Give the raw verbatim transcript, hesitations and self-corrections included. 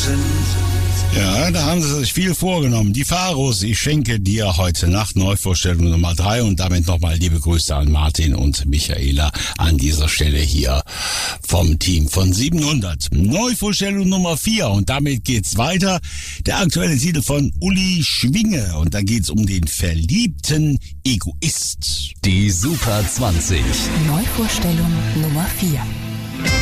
Ja, da haben sie sich viel vorgenommen. Die Pharos, ich schenke dir heute Nacht Neuvorstellung Nummer drei und damit nochmal liebe Grüße an Martin und Michaela an dieser Stelle hier vom Team von siebenhundert. Neuvorstellung Nummer vier und damit geht's weiter. Der aktuelle Titel von Uli Schwinge und da geht's um den verliebten Egoist. Die Super zwanzig. Neuvorstellung Nummer vier.